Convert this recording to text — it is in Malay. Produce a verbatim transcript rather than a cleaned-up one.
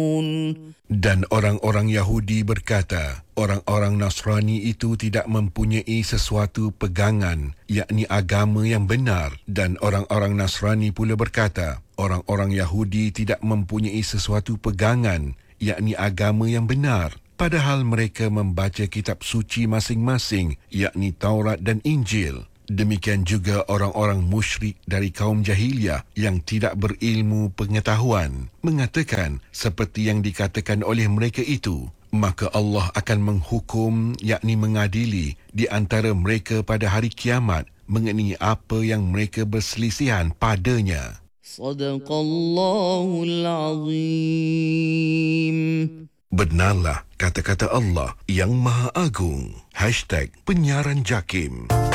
Dan orang-orang Yahudi berkata, orang-orang Nasrani itu tidak mempunyai sesuatu pegangan, yakni agama yang benar. Dan orang-orang Nasrani pula berkata, orang-orang Yahudi tidak mempunyai sesuatu pegangan, yakni agama yang benar. Padahal mereka membaca kitab suci masing-masing, yakni Taurat dan Injil. Demikian juga orang-orang musyrik dari kaum jahiliyah yang tidak berilmu pengetahuan mengatakan seperti yang dikatakan oleh mereka itu. Maka Allah akan menghukum, yakni mengadili di antara mereka pada hari kiamat mengenai apa yang mereka berselisihan padanya. Sadaqallahul Azim. Benarlah kata-kata Allah yang Maha Agung. Hashtag Penyiaran Jakim.